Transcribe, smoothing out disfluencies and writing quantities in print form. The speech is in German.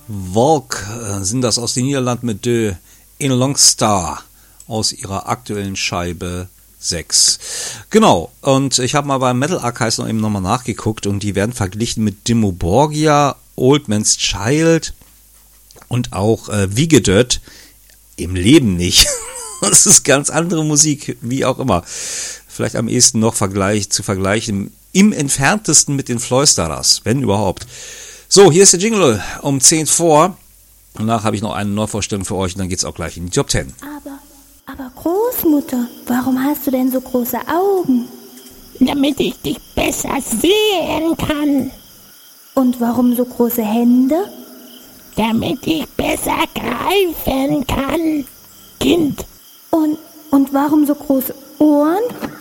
Volk sind das aus den Niederlanden mit De In Longstar aus ihrer aktuellen Scheibe 6. Genau, und ich habe mal beim Metal Archives noch eben nochmal nachgeguckt und die werden verglichen mit Dimmu Borgir, Old Man's Child und auch Vigedöd. Im Leben nicht. Das ist ganz andere Musik, wie auch immer. Vielleicht am ehesten noch zu vergleichen, im entferntesten mit den Floisterers, wenn überhaupt. So, hier ist der Jingle um 10 vor. Danach habe ich noch eine Neuvorstellung für euch und dann geht es auch gleich in die Top 10. Aber Großmutter, warum hast du denn so große Augen? Damit ich dich besser sehen kann. Und warum so große Hände? Damit ich besser greifen kann. Kind. Und warum so große Ohren?